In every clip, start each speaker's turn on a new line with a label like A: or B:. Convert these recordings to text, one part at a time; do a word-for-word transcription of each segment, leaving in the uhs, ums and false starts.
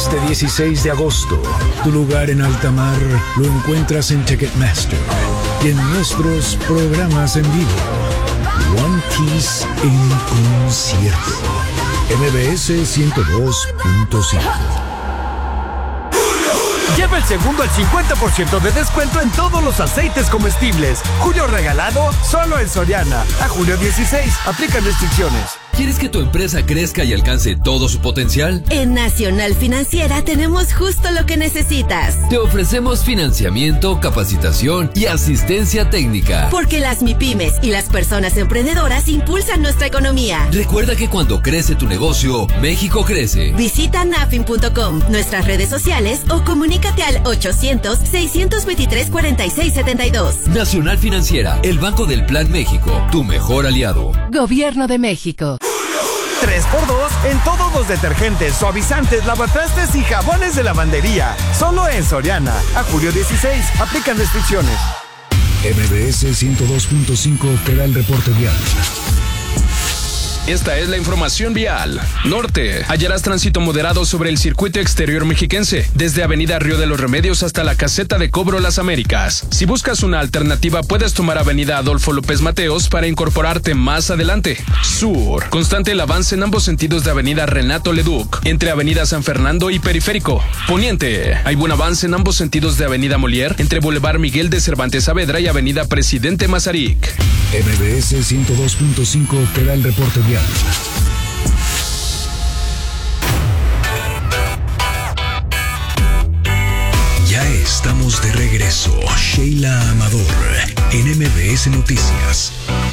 A: Este dieciséis de agosto, tu lugar en alta mar lo encuentras en Ticketmaster y en nuestros programas en vivo. One Piece en concierto. M B S ciento dos punto cinco.
B: Lleva el segundo al cincuenta por ciento de descuento en todos los aceites comestibles. Julio regalado solo en Soriana. A julio dieciséis. Aplican restricciones.
C: ¿Quieres que tu empresa crezca y alcance todo su potencial?
D: En Nacional Financiera tenemos justo lo que necesitas.
C: Te ofrecemos financiamiento, capacitación y asistencia técnica.
D: Porque las MIPYMES y las personas emprendedoras impulsan nuestra economía.
C: Recuerda que cuando crece tu negocio, México crece.
D: Visita nafin punto com, nuestras redes sociales o comunícate al ochocientos, seiscientos veintitrés, cuarenta y seis setenta y dos.
C: Nacional Financiera, el Banco del Plan México, tu mejor aliado.
E: Gobierno de México.
B: tres por dos en todos los detergentes, suavizantes, lavatrastes y jabones de lavandería. Solo en Soriana. A julio dieciséis. Aplican restricciones.
A: M B S ciento dos punto cinco te da el reporte vial.
F: Esta es la información vial. Norte. Hallarás tránsito moderado sobre el circuito exterior mexiquense, desde Avenida Río de los Remedios hasta la caseta de cobro Las Américas. Si buscas una alternativa, puedes tomar Avenida Adolfo López Mateos para incorporarte más adelante. Sur. Constante el avance en ambos sentidos de Avenida Renato Leduc, entre Avenida San Fernando y Periférico. Poniente. Hay buen avance en ambos sentidos de Avenida Molière, entre Boulevard Miguel de Cervantes Saavedra y Avenida Presidente Mazarik.
A: M B S ciento dos punto cinco te da el reporte vial. Ya estamos de regreso. Sheila Amador en M B S Noticias.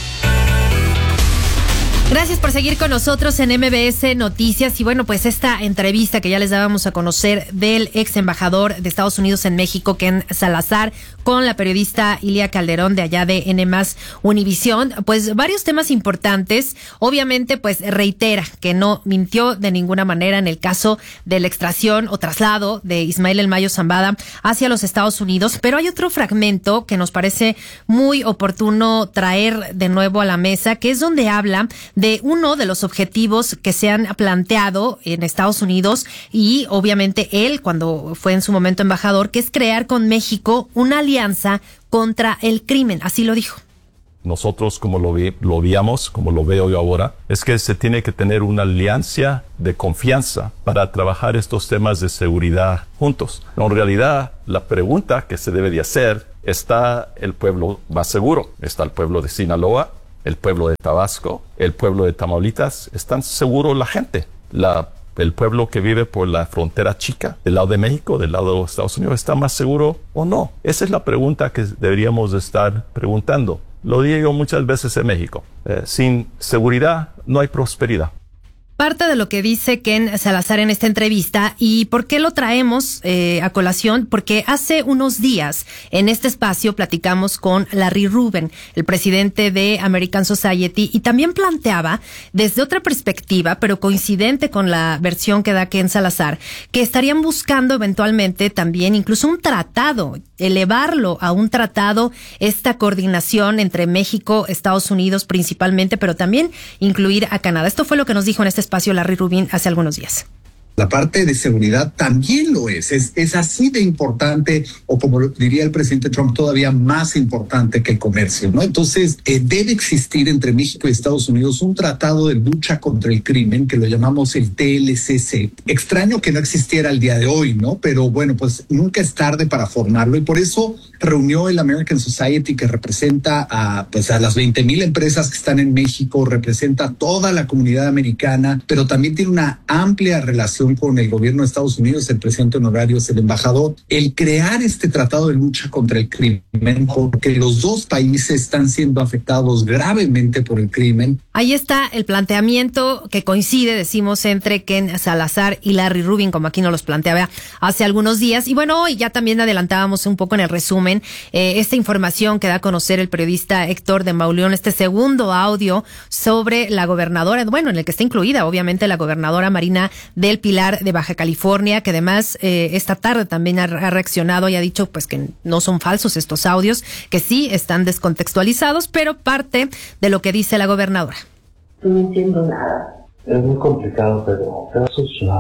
G: Gracias por seguir con nosotros en M B S Noticias. Y bueno, pues esta entrevista que ya les dábamos a conocer del ex embajador de Estados Unidos en México, Ken Salazar, con la periodista Ilia Calderón de allá de N más Univisión, pues varios temas importantes. Obviamente, pues reitera que no mintió de ninguna manera en el caso de la extracción o traslado de Ismael El Mayo Zambada hacia los Estados Unidos. Pero hay otro fragmento que nos parece muy oportuno traer de nuevo a la mesa, que es donde habla de uno de los objetivos que se han planteado en Estados Unidos y obviamente él cuando fue en su momento embajador, que es crear con México una alianza contra el crimen. Así lo dijo.
H: Nosotros, como lo, vi, lo veíamos, como lo veo yo ahora, es que se tiene que tener una alianza de confianza para trabajar estos temas de seguridad juntos. En realidad, la pregunta que se debe de hacer, ¿está el pueblo más seguro? ¿Está el pueblo de Sinaloa? ¿El pueblo de Tabasco? ¿El pueblo de Tamaulipas? ¿Están seguros la gente? La, el pueblo que vive por la frontera chica, del lado de México, del lado de los Estados Unidos, ¿está más seguro o no? Esa es la pregunta que deberíamos estar preguntando. Lo digo muchas veces en México. Eh, sin seguridad no hay prosperidad.
G: Parte de lo que dice Ken Salazar en esta entrevista. ¿Y por qué lo traemos eh, a colación? Porque hace unos días en este espacio platicamos con Larry Rubin, el presidente de American Society, y también planteaba desde otra perspectiva, pero coincidente con la versión que da Ken Salazar, que estarían buscando eventualmente también incluso un tratado, elevarlo a un tratado, esta coordinación entre México, Estados Unidos principalmente, pero también incluir a Canadá. Esto fue lo que nos dijo en este espacio Larry Rubin hace algunos días.
I: La parte de seguridad también lo es. es, es así de importante, o como diría el presidente Trump, todavía más importante que el comercio, ¿no? Entonces, eh, debe existir entre México y Estados Unidos un tratado de lucha contra el crimen, que lo llamamos el T L C C. Extraño que no existiera al día de hoy, ¿no? Pero bueno, pues nunca es tarde para formarlo, y por eso reunió el American Society, que representa a, pues, a las veinte mil empresas que están en México, representa a toda la comunidad americana, pero también tiene una amplia relación con el gobierno de Estados Unidos. El presidente honorario es el embajador. El crear este tratado de lucha contra el crimen, porque los dos países están siendo afectados gravemente por el crimen.
G: Ahí está el planteamiento que coincide, decimos, entre Ken Salazar y Larry Rubin, como aquí nos los planteaba hace algunos días. Y bueno, hoy ya también adelantábamos un poco en el resumen eh, esta información que da a conocer el periodista Héctor de Mauleón, este segundo audio sobre la gobernadora, bueno, en el que está incluida obviamente la gobernadora Marina del Pilar de Baja California, que además eh, esta tarde también ha, ha reaccionado y ha dicho pues que no son falsos estos audios, que sí están descontextualizados, pero parte de lo que dice la gobernadora.
J: No entiendo nada. Es muy complicado, pero, pero solucionable.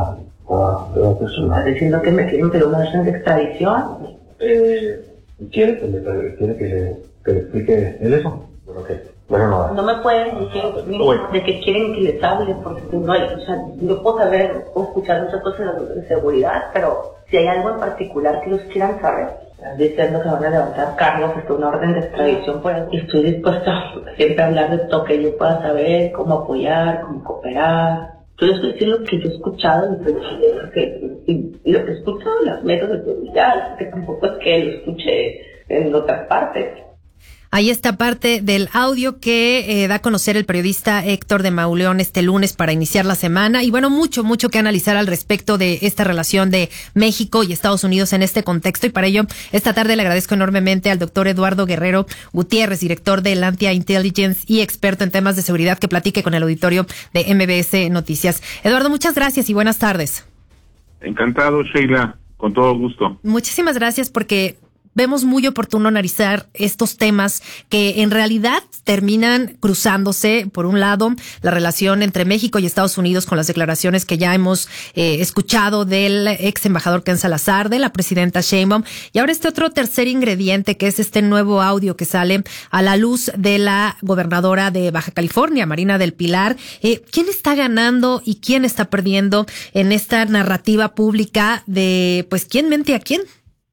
E: Ah, pero pues, ¿estás diciendo que me quieren pedir una orden de extradición?
J: Eh, ¿Quiere que le, quiere que le, que le explique él eso? ¿Pero qué? Bueno, no.
E: No me pueden decir de que quieren que les hable, porque no hay, o sea, yo puedo saber o escuchar muchas cosas de seguridad, pero si hay algo en particular que ellos quieran saber, están diciendo que van a levantar cargos, hasta una orden de extradición, pues estoy dispuesta siempre a hablar de todo que yo pueda saber, cómo apoyar, cómo cooperar. Yo les estoy diciendo lo que yo he escuchado en que, y, y lo que he escuchado en las mesas de seguridad, que tampoco es que lo escuché en otras partes.
G: Ahí está parte del audio que eh, da a conocer el periodista Héctor de Mauleón este lunes para iniciar la semana. Y bueno, mucho, mucho que analizar al respecto de esta relación de México y Estados Unidos en este contexto. Y para ello, esta tarde le agradezco enormemente al doctor Eduardo Guerrero Gutiérrez, director de Lantia Intelligence y experto en temas de seguridad, que platique con el auditorio de M B S Noticias. Eduardo, muchas gracias y buenas tardes.
K: Encantado, Sheila, con todo gusto.
G: Muchísimas gracias, porque vemos muy oportuno analizar estos temas que en realidad terminan cruzándose. Por un lado, la relación entre México y Estados Unidos, con las declaraciones que ya hemos eh, escuchado del ex embajador Ken Salazar, de la presidenta Sheinbaum, y ahora este otro tercer ingrediente, que es este nuevo audio que sale a la luz de la gobernadora de Baja California, Marina del Pilar. Eh, ¿Quién está ganando y quién está perdiendo en esta narrativa pública de, pues, quién mente a quién?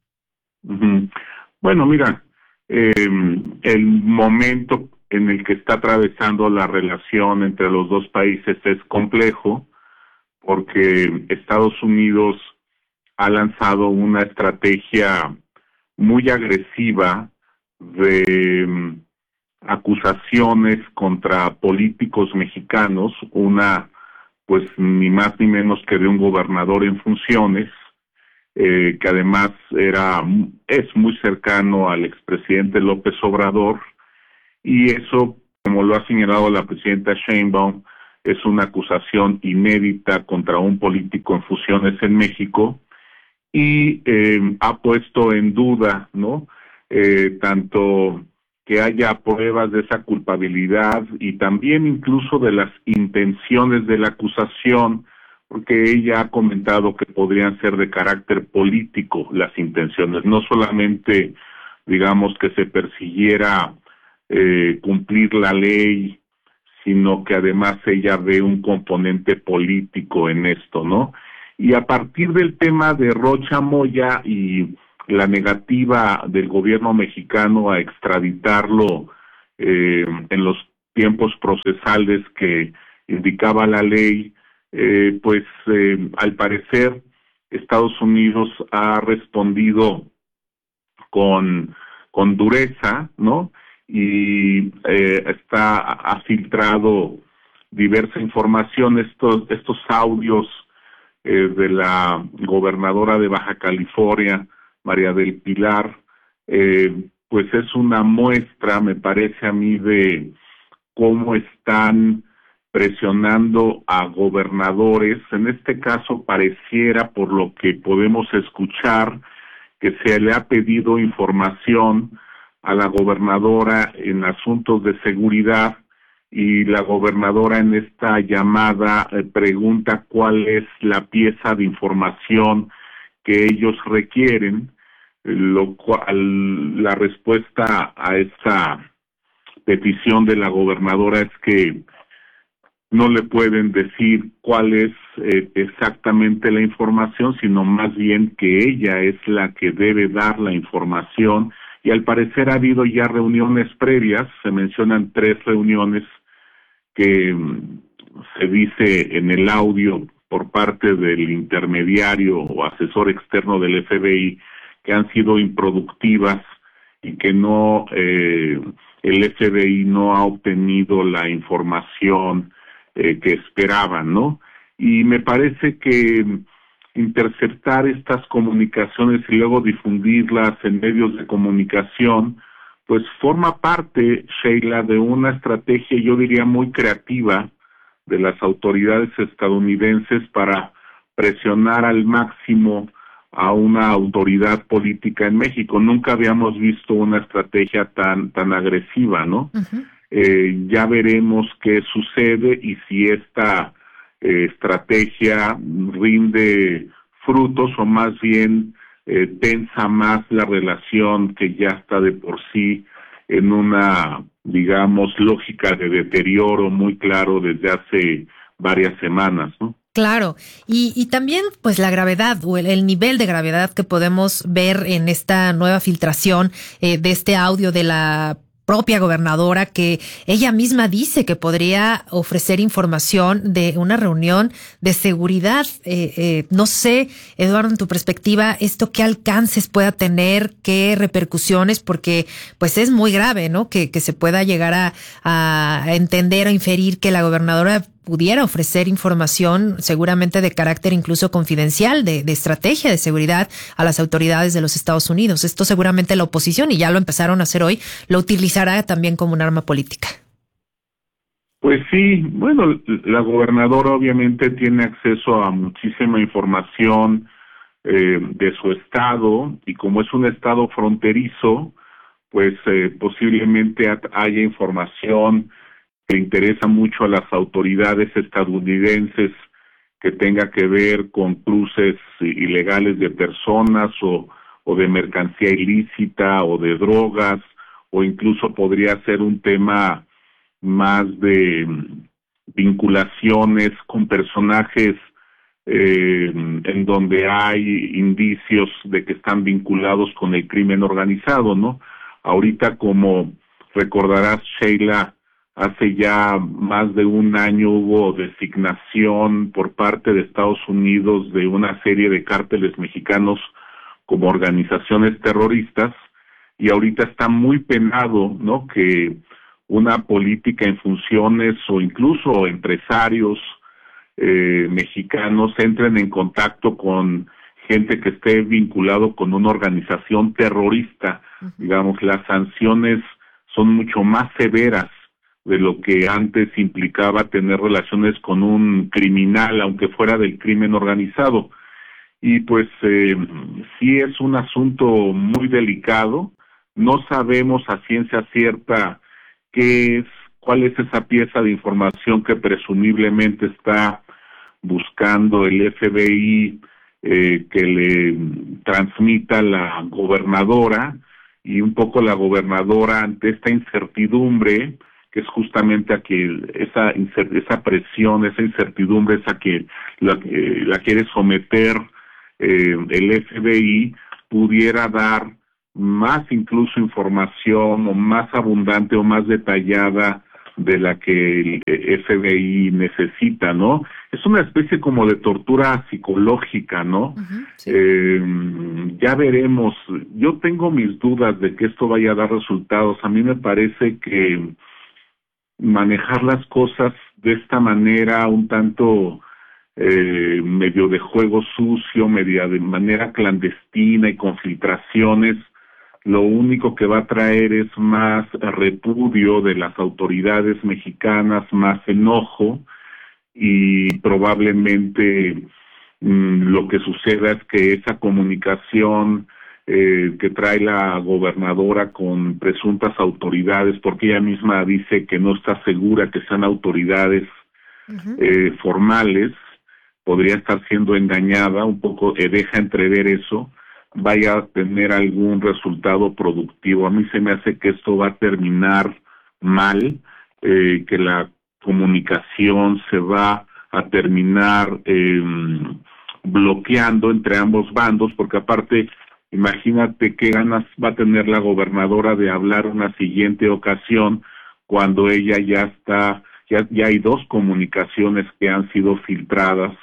K: Bueno, mira, eh, el momento en el que está atravesando la relación entre los dos países es complejo, porque Estados Unidos ha lanzado una estrategia muy agresiva de um, acusaciones contra políticos mexicanos, una pues ni más ni menos que de un gobernador en funciones, Eh, que además era es muy cercano al expresidente López Obrador, y eso, como lo ha señalado la presidenta Sheinbaum, es una acusación inédita contra un político en funciones en México, y eh, ha puesto en duda, ¿no?, eh, tanto que haya pruebas de esa culpabilidad y también incluso de las intenciones de la acusación, porque ella ha comentado que podrían ser de carácter político las intenciones, no solamente, digamos, que se persiguiera eh, cumplir la ley, sino que además ella ve un componente político en esto, ¿no? Y a partir del tema de Rocha Moya y la negativa del gobierno mexicano a extraditarlo eh, en los tiempos procesales que indicaba la ley, Eh, pues eh, al parecer Estados Unidos ha respondido con con dureza, ¿no? Y eh, está ha filtrado diversa información, estos estos audios eh, de la gobernadora de Baja California, María del Pilar, eh, pues es una muestra, me parece a mí, de cómo están presionando a gobernadores. En este caso pareciera, por lo que podemos escuchar, que se le ha pedido información a la gobernadora en asuntos de seguridad, y la gobernadora en esta llamada eh, pregunta cuál es la pieza de información que ellos requieren, lo cual la respuesta a esa petición de la gobernadora es que no le pueden decir cuál es eh, exactamente la información, sino más bien que ella es la que debe dar la información, y al parecer ha habido ya reuniones previas, se mencionan tres reuniones que mm, se dice en el audio por parte del intermediario o asesor externo del F B I que han sido improductivas y que no, eh, el F B I no ha obtenido la información Eh, que esperaban, ¿no? Y me parece que interceptar estas comunicaciones y luego difundirlas en medios de comunicación, pues forma parte, Sheila, de una estrategia, yo diría, muy creativa de las autoridades estadounidenses para presionar al máximo a una autoridad política en México. Nunca habíamos visto una estrategia tan tan agresiva, ¿no? Uh-huh. Eh, ya veremos qué sucede y si esta eh, estrategia rinde frutos o más bien eh, tensa más la relación que ya está de por sí en una, digamos, lógica de deterioro muy claro desde hace varias semanas, ¿no?
G: Claro, y, y también pues la gravedad o el, el nivel de gravedad que podemos ver en esta nueva filtración eh, de este audio de la propia gobernadora, que ella misma dice que podría ofrecer información de una reunión de seguridad. Eh, eh, no sé, Eduardo, en tu perspectiva, esto qué alcances pueda tener, qué repercusiones, porque pues es muy grave, ¿no? Que, que se pueda llegar a, a entender o inferir que la gobernadora pudiera ofrecer información seguramente de carácter incluso confidencial, de, de estrategia de seguridad a las autoridades de los Estados Unidos. Esto seguramente la oposición, y ya lo empezaron a hacer hoy, lo utilizará también como un arma política.
K: Pues sí, bueno, la gobernadora obviamente tiene acceso a muchísima información eh, de su estado, y como es un estado fronterizo, pues eh, posiblemente haya información que interesa mucho a las autoridades estadounidenses que tenga que ver con cruces ilegales de personas o, o de mercancía ilícita o de drogas, o incluso podría ser un tema más de vinculaciones con personajes eh, en donde hay indicios de que están vinculados con el crimen organizado, ¿no? Ahorita, como recordarás, Sheila, hace ya más de un año hubo designación por parte de Estados Unidos de una serie de cárteles mexicanos como organizaciones terroristas, y ahorita está muy penado, ¿no?, que una política en funciones o incluso empresarios eh, mexicanos entren en contacto con gente que esté vinculado con una organización terrorista. Uh-huh. Digamos, las sanciones son mucho más severas de lo que antes implicaba tener relaciones con un criminal, aunque fuera del crimen organizado. Y pues eh, sí es un asunto muy delicado. No sabemos a ciencia cierta qué es, cuál es esa pieza de información que presumiblemente está buscando el F B I eh, que le transmita la gobernadora, y un poco la gobernadora, ante esta incertidumbre, que es justamente a que esa esa presión, esa incertidumbre es a que la, eh, la quiere someter eh, el F B I, pudiera dar más incluso información o más abundante o más detallada de la que el F B I necesita, ¿no? Es una especie como de tortura psicológica, ¿no? Uh-huh, sí. eh, ya veremos. Yo tengo mis dudas de que esto vaya a dar resultados. A mí me parece que manejar las cosas de esta manera, un tanto eh, medio de juego sucio, media de manera clandestina y con filtraciones, lo único que va a traer es más repudio de las autoridades mexicanas, más enojo, y probablemente mmm, lo que suceda es que esa comunicación eh, que trae la gobernadora con presuntas autoridades, porque ella misma dice que no está segura que sean autoridades uh-huh. eh, formales, podría estar siendo engañada, un poco eh, deja entrever eso, vaya a tener algún resultado productivo. A mí se me hace que esto va a terminar mal, eh, que la comunicación se va a terminar eh, bloqueando entre ambos bandos, porque aparte, imagínate qué ganas va a tener la gobernadora de hablar una siguiente ocasión cuando ella ya está, ya, ya hay dos comunicaciones que han sido filtradas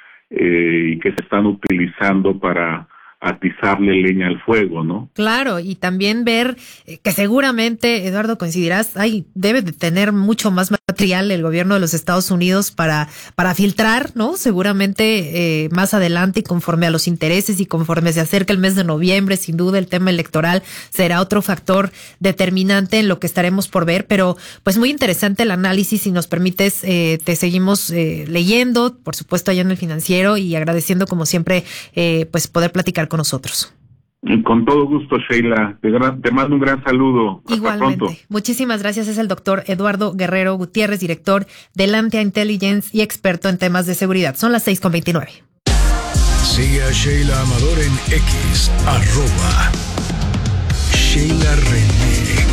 K: eh, y que se están utilizando para atizarle leña al fuego, ¿no? Claro, y también ver eh, que seguramente, Eduardo, coincidirás, hay, debe de tener mucho más material el gobierno de los Estados Unidos para para filtrar, ¿no? Seguramente eh, más adelante, y conforme a los intereses y conforme se acerca el mes de noviembre, sin duda el tema electoral será otro factor determinante en lo que estaremos por ver, pero pues muy interesante el análisis. Si nos permites, eh, te seguimos eh, leyendo, por supuesto allá en El Financiero, y agradeciendo como siempre eh, pues poder platicar con nosotros. Con todo gusto, Sheila. Te, gran, te mando un gran saludo. Hasta
G: Igualmente.
K: Pronto.
G: Muchísimas gracias. Es el doctor Eduardo Guerrero Gutiérrez, director de Lantia Intelligence y experto en temas de seguridad. Son las seis con veintinueve.
A: Sigue a Sheila Amador en X, arroba Sheila René.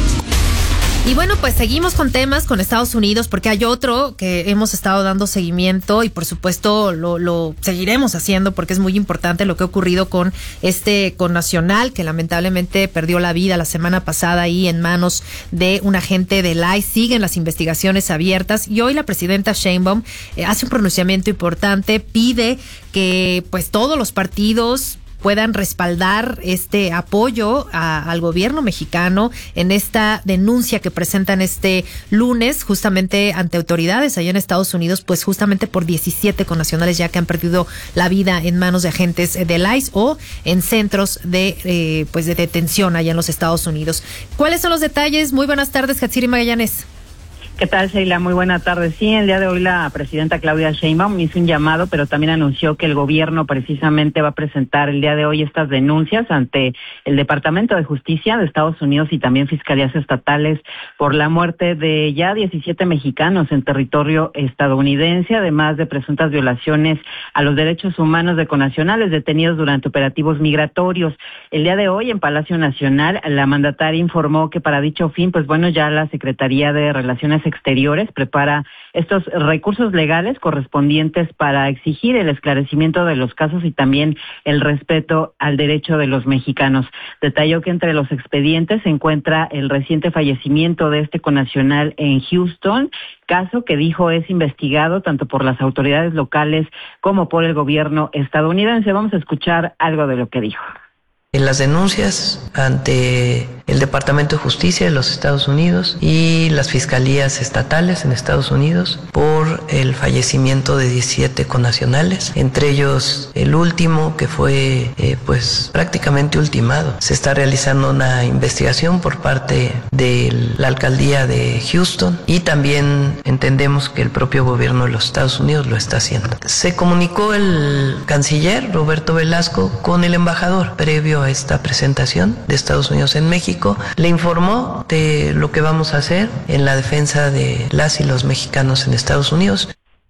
G: Y bueno, pues seguimos con temas con Estados Unidos porque hay otro que hemos estado dando seguimiento y por supuesto lo, lo seguiremos haciendo porque es muy importante lo que ha ocurrido con este connacional que lamentablemente perdió la vida la semana pasada ahí en manos de un agente del I C E. Siguen las investigaciones abiertas y hoy la presidenta Sheinbaum eh, hace un pronunciamiento importante, pide que pues todos los partidos puedan respaldar este apoyo a, al gobierno mexicano en esta denuncia que presentan este lunes justamente ante autoridades allá en Estados Unidos, pues justamente por diecisiete connacionales ya que han perdido la vida en manos de agentes del I C E o en centros de eh, pues de detención allá en los Estados Unidos. ¿Cuáles son los detalles? Muy buenas tardes, Hatsiri Magallanes.
L: ¿Qué tal, Sheila? Muy buena tarde. Sí, el día de hoy la presidenta Claudia Sheinbaum hizo un llamado, pero también anunció que el gobierno precisamente va a presentar el día de hoy estas denuncias ante el Departamento de Justicia de Estados Unidos y también fiscalías estatales por la muerte de ya diecisiete mexicanos en territorio estadounidense, además de presuntas violaciones a los derechos humanos de connacionales detenidos durante operativos migratorios. El día de hoy en Palacio Nacional, la mandataria informó que para dicho fin, pues bueno, ya la Secretaría de Relaciones Exteriores prepara estos recursos legales correspondientes para exigir el esclarecimiento de los casos y también el respeto al derecho de los mexicanos. Detalló que entre los expedientes se encuentra el reciente fallecimiento de este connacional en Houston, caso que dijo es investigado tanto por las autoridades locales como por el gobierno estadounidense. Vamos a escuchar algo de lo que dijo.
M: En las denuncias ante el Departamento de Justicia de los Estados Unidos y las fiscalías estatales en Estados Unidos por el fallecimiento de diecisiete connacionales, entre ellos el último que fue eh, pues prácticamente ultimado. Se está realizando una investigación por parte de la alcaldía de Houston y también entendemos que el propio gobierno de los Estados Unidos lo está haciendo. Se comunicó el canciller Roberto Velasco con el embajador previo a esta presentación de Estados Unidos en México, le informó de lo que vamos a hacer en la defensa de las y los mexicanos en Estados Unidos.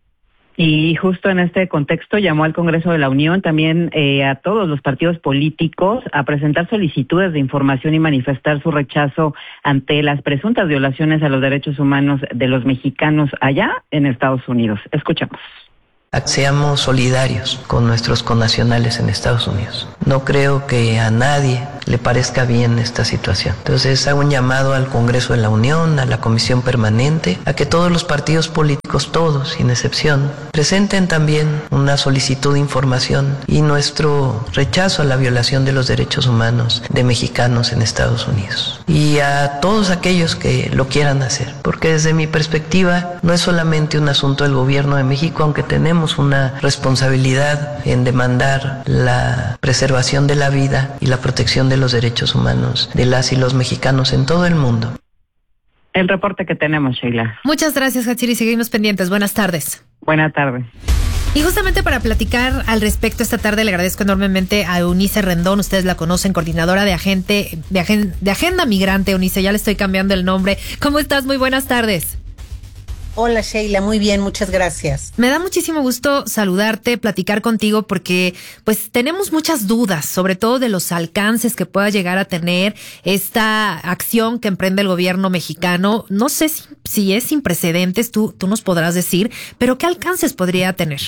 L: Y justo en este contexto llamó al Congreso de la Unión también eh, a todos los partidos políticos a presentar solicitudes de información y manifestar su rechazo ante las presuntas violaciones a los derechos humanos de los mexicanos allá en Estados Unidos. Escuchamos.
M: Seamos solidarios con nuestros connacionales en Estados Unidos. No creo que a nadie le parezca bien esta situación. Entonces hago un llamado al Congreso de la Unión, a la Comisión Permanente, a que todos los partidos políticos, todos sin excepción, presenten también una solicitud de información y nuestro rechazo a la violación de los derechos humanos de mexicanos en Estados Unidos. Y a todos aquellos que lo quieran hacer, porque desde mi perspectiva no es solamente un asunto del gobierno de México, aunque tenemos una responsabilidad en demandar la preservación de la vida y la protección de los derechos humanos de las y los mexicanos en todo el mundo.
L: El reporte que tenemos, Sheila.
G: Muchas gracias, Hatsiri. Seguimos pendientes. Buenas tardes.
L: Buenas tardes.
G: Y justamente para platicar al respecto esta tarde le agradezco enormemente a Eunice Rendón, ustedes la conocen, coordinadora de agente de, agen, de Agenda Migrante. Eunice, ya le estoy cambiando el nombre. ¿Cómo estás? Muy buenas tardes.
N: Hola Sheila, muy bien, muchas gracias.
G: Me da muchísimo gusto saludarte, platicar contigo porque pues tenemos muchas dudas, sobre todo de los alcances que pueda llegar a tener esta acción que emprende el gobierno mexicano. No sé si, si es sin precedentes, tú, tú nos podrás decir, pero ¿qué alcances podría tener?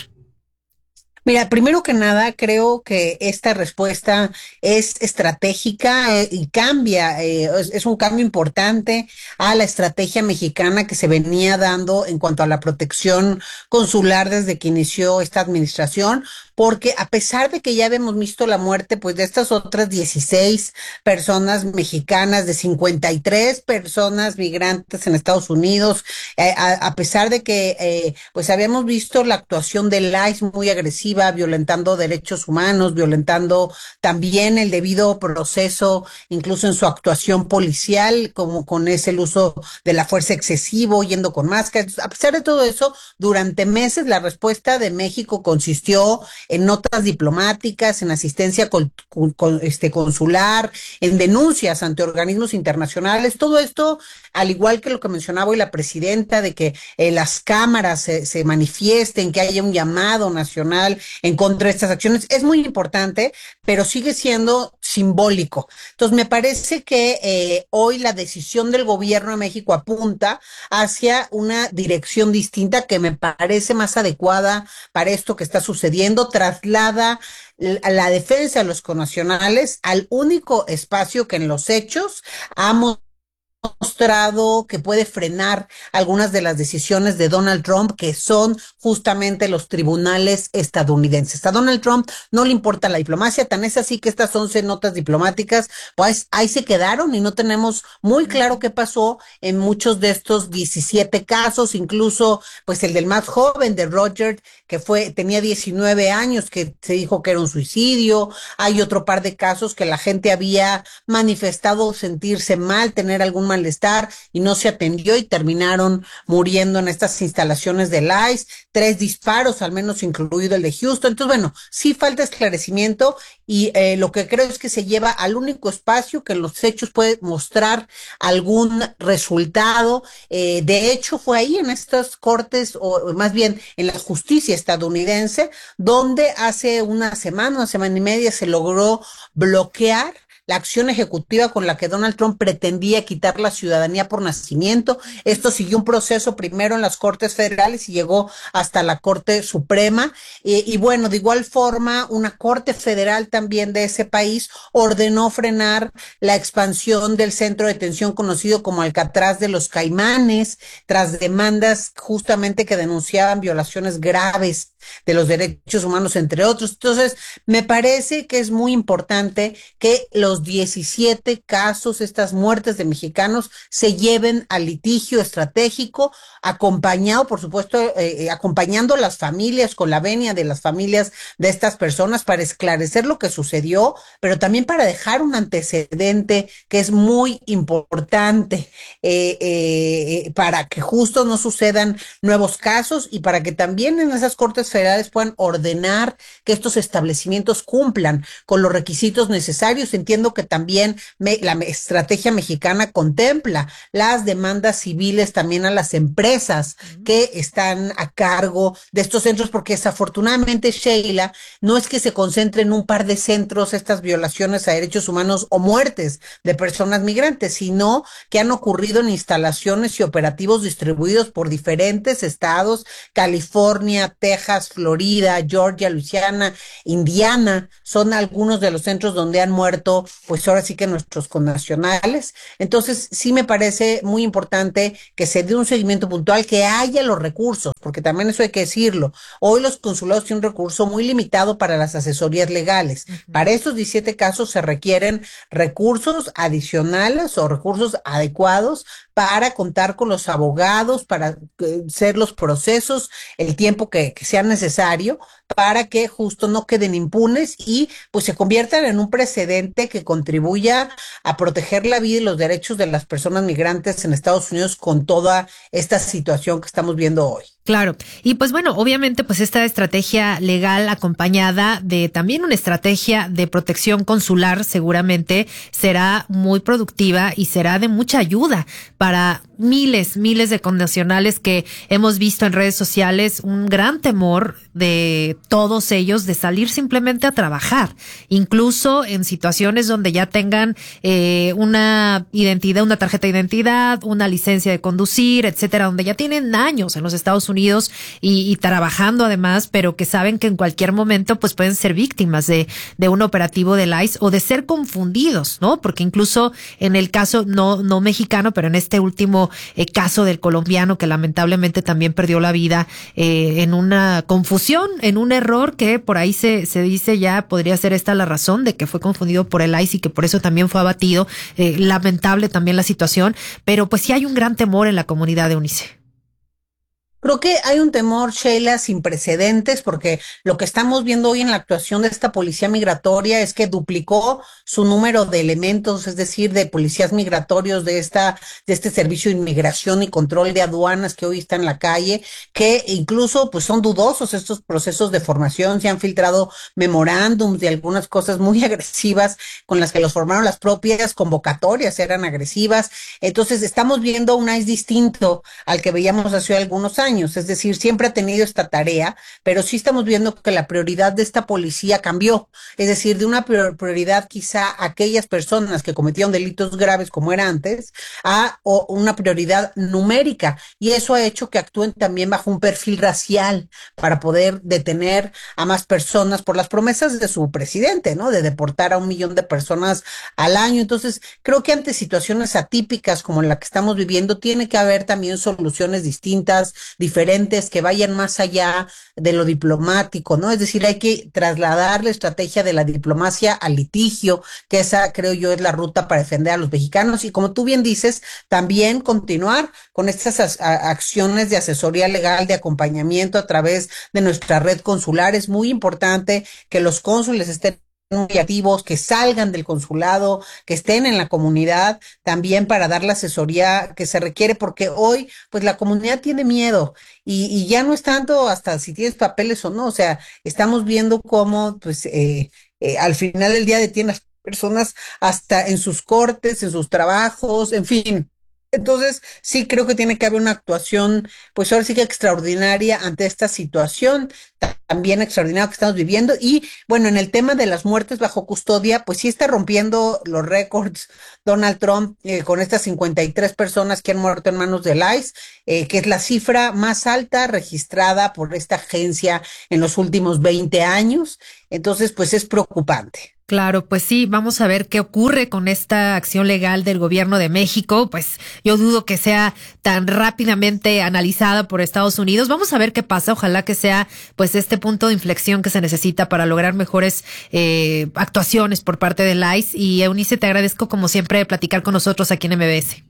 N: Mira, primero que nada, creo que esta respuesta es estratégica eh, y cambia, eh, es, es un cambio importante a la estrategia mexicana que se venía dando en cuanto a la protección consular desde que inició esta administración, porque a pesar de que ya habíamos visto la muerte pues de estas otras dieciséis personas mexicanas, de cincuenta y tres personas migrantes en Estados Unidos, eh, a, a pesar de que eh, pues habíamos visto la actuación del I C E muy agresiva, violentando derechos humanos, violentando también el debido proceso, incluso en su actuación policial, como con ese el uso de la fuerza excesivo, yendo con máscaras. A pesar de todo eso, durante meses la respuesta de México consistió en notas diplomáticas, en asistencia con, con, con, este, consular, en denuncias ante organismos internacionales. Todo esto, al igual que lo que mencionaba hoy la presidenta, de que eh, las cámaras se, se manifiesten, que haya un llamado nacional en contra de estas acciones, es muy importante, pero sigue siendo simbólico. Entonces, me parece que eh, hoy la decisión del gobierno de México apunta hacia una dirección distinta que me parece más adecuada para esto que está sucediendo, traslada la defensa de los connacionales al único espacio que en los hechos ha mostrado que puede frenar algunas de las decisiones de Donald Trump, que son justamente los tribunales estadounidenses. A Donald Trump no le importa la diplomacia, tan es así que estas once notas diplomáticas, pues ahí se quedaron y no tenemos muy claro qué pasó en muchos de estos diecisiete casos, incluso pues el del más joven, de Roger, que fue, tenía diecinueve años, que se dijo que era un suicidio. Hay otro par de casos que la gente había manifestado sentirse mal, tener algún malestar y no se atendió y terminaron muriendo en estas instalaciones del I C E, tres disparos, al menos incluido el de Houston. Entonces, bueno, sí falta esclarecimiento y eh, lo que creo es que se lleva al único espacio que en los hechos puede mostrar algún resultado. Eh, de hecho, fue ahí en estas cortes, o más bien en la justicia estadounidense, donde hace una semana, una semana y media se logró bloquear la acción ejecutiva con la que Donald Trump pretendía quitar la ciudadanía por nacimiento. Esto siguió un proceso primero en las Cortes Federales y llegó hasta la Corte Suprema. Eh, y bueno, de igual forma, una Corte Federal también de ese país ordenó frenar la expansión del centro de detención conocido como Alcatraz de los Caimanes, tras demandas justamente que denunciaban violaciones graves de los derechos humanos, entre otros. Entonces, me parece que es muy importante que los diecisiete casos, estas muertes de mexicanos, se lleven al litigio estratégico, acompañado, por supuesto, eh, acompañando a las familias, con la venia de las familias de estas personas, para esclarecer lo que sucedió, pero también para dejar un antecedente que es muy importante, eh, eh, para que justo no sucedan nuevos casos y para que también en esas cortes federales puedan ordenar que estos establecimientos cumplan con los requisitos necesarios. Entiendo que también me, la estrategia mexicana contempla las demandas civiles también a las empresas uh-huh. que están a cargo de estos centros, porque desafortunadamente, Sheila, no es que se concentre en un par de centros estas violaciones a derechos humanos o muertes de personas migrantes, sino que han ocurrido en instalaciones y operativos distribuidos por diferentes estados: California, Texas, Florida, Georgia, Luisiana, Indiana. Son algunos de los centros donde han muerto, pues ahora sí que nuestros connacionales. Entonces, sí me parece muy importante que se dé un seguimiento puntual, que haya los recursos, porque también eso hay que decirlo. Hoy los consulados tienen un recurso muy limitado para las asesorías legales. Uh-huh. Para estos diecisiete casos se requieren recursos adicionales o recursos adecuados para contar con los abogados, para hacer los procesos, el tiempo que, que sea necesario, para que justo no queden impunes y pues se conviertan en un precedente que contribuya a proteger la vida y los derechos de las personas migrantes en Estados Unidos con toda esta situación que estamos viendo hoy.
G: Claro. Y pues bueno, obviamente pues esta estrategia legal acompañada de también una estrategia de protección consular seguramente será muy productiva y será de mucha ayuda para miles, miles de connacionales que hemos visto en redes sociales un gran temor de todos ellos de salir simplemente a trabajar, incluso en situaciones donde ya tengan eh, una identidad, una tarjeta de identidad, una licencia de conducir, etcétera, donde ya tienen años en los Estados Unidos y, y trabajando además, pero que saben que en cualquier momento pues pueden ser víctimas de, de un operativo del I C E o de ser confundidos, ¿no? Porque incluso en el caso no, no mexicano, pero en este último eh, caso del colombiano que lamentablemente también perdió la vida eh, en una confusión, en un error que por ahí se, se dice ya podría ser esta la razón de que fue confundido por el I C E y que por eso también fue abatido. Eh, lamentable también la situación, pero pues sí hay un gran temor en la comunidad de Eunice.
N: Creo que hay un temor, Sheila, sin precedentes, porque lo que estamos viendo hoy en la actuación de esta policía migratoria es que duplicó su número de elementos, es decir, de policías migratorios de esta, de este servicio de inmigración y control de aduanas que hoy está en la calle, que incluso pues son dudosos estos procesos de formación, se han filtrado memorándums de algunas cosas muy agresivas con las que los formaron, las propias convocatorias eran agresivas. Entonces estamos viendo un I C E distinto al que veíamos hace algunos años. Es decir, siempre ha tenido esta tarea, pero sí estamos viendo que la prioridad de esta policía cambió. Es decir, de una prioridad quizá a aquellas personas que cometieron delitos graves como era antes, a o una prioridad numérica. Y eso ha hecho que actúen también bajo un perfil racial para poder detener a más personas por las promesas de su presidente, ¿no? De deportar a un millón de personas al año. Entonces, creo que ante situaciones atípicas como la que estamos viviendo, tiene que haber también soluciones distintas, diferentes, que vayan más allá de lo diplomático, ¿no? Es decir, hay que trasladar la estrategia de la diplomacia al litigio, que esa, creo yo, es la ruta para defender a los mexicanos. Y como tú bien dices, también continuar con estas acciones de asesoría legal, de acompañamiento a través de nuestra red consular. Es muy importante que los cónsules estén muy activos, que salgan del consulado, que estén en la comunidad también para dar la asesoría que se requiere, porque hoy pues la comunidad tiene miedo y, y ya no es tanto hasta si tienes papeles o no, o sea, estamos viendo cómo pues eh, eh, al final del día detienen a las personas hasta en sus cortes, en sus trabajos, en fin. Entonces, sí creo que tiene que haber una actuación, pues ahora sí que extraordinaria ante esta situación también extraordinaria que estamos viviendo. Y bueno, en el tema de las muertes bajo custodia, pues sí está rompiendo los récords Donald Trump eh, con estas cincuenta y tres personas que han muerto en manos del I C E, eh, que es la cifra más alta registrada por esta agencia en los últimos veinte años. Entonces, pues es preocupante.
G: Claro, pues sí, vamos a ver qué ocurre con esta acción legal del gobierno de México. Pues yo dudo que sea tan rápidamente analizada por Estados Unidos. Vamos a ver qué pasa. Ojalá que sea pues este punto de inflexión que se necesita para lograr mejores eh, actuaciones por parte del I C E. Y Eunice, te agradezco como siempre platicar con nosotros aquí en M B S.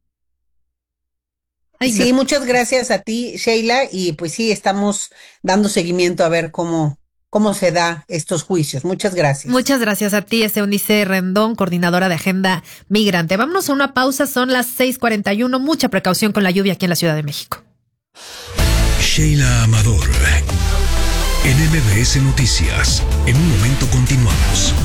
N: Ay, sí, no. Muchas gracias a ti, Sheila. Y pues sí, estamos dando seguimiento a ver cómo... cómo se da estos juicios. Muchas gracias.
G: Muchas gracias a ti, es Eunice Rendón, coordinadora de Agenda Migrante. Vámonos a una pausa, son las seis cuarenta y uno. Mucha precaución con la lluvia aquí en la Ciudad de México.
A: Sheila Amador, en M B S Noticias. En un momento continuamos.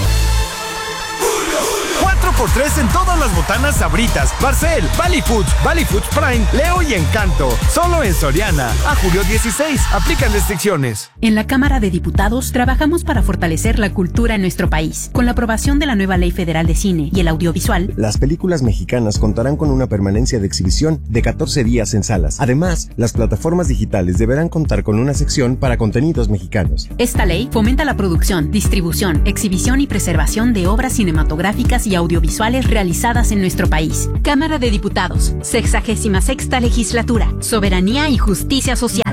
B: cuatro por tres en todas las botanas Sabritas, Barcel, Valley Foods, Valley Foods Prime, Leo y Encanto. Solo en Soriana. A julio dieciséis. Aplican restricciones.
O: En la Cámara de Diputados trabajamos para fortalecer la cultura en nuestro país. Con la aprobación de la nueva Ley Federal de Cine y el Audiovisual,
P: las películas mexicanas contarán con una permanencia de exhibición de catorce días en salas. Además, las plataformas digitales deberán contar con una sección para contenidos mexicanos.
O: Esta ley fomenta la producción, distribución, exhibición y preservación de obras cinematográficas y audiovisuales realizadas en nuestro país. Cámara de Diputados, sexagésima sexta legislatura, soberanía y justicia social.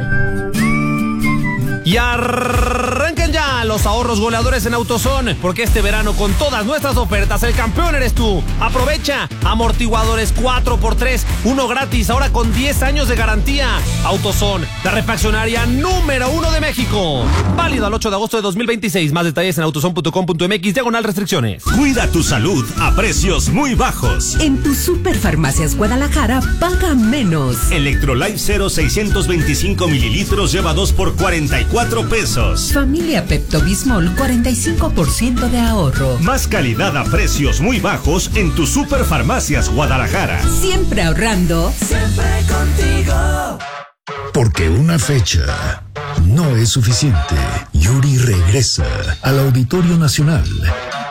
Q: Y arranquen ya los ahorros goleadores en AutoZone, porque este verano con todas nuestras ofertas el campeón eres tú. Aprovecha amortiguadores cuatro por tres, uno gratis, ahora con diez años de garantía. AutoZone, la refaccionaria número uno de México. Válido al ocho de agosto de dos mil veintiséis. Más detalles en autozone punto com punto m x, diagonal restricciones.
R: Cuida tu salud a precios muy bajos.
S: En tu Superfarmacias Guadalajara paga menos.
R: Electrolife Cero seiscientos veinticinco mililitros lleva dos por cuarenta y cuatro pesos.
S: Familia Pepto-Bismol, cuarenta y cinco por ciento de ahorro.
R: Más calidad a precios muy bajos en tu Superfarmacias Guadalajara.
S: Siempre ahorrando.
A: Siempre contigo. Porque una fecha no es suficiente. Yuri regresa al Auditorio Nacional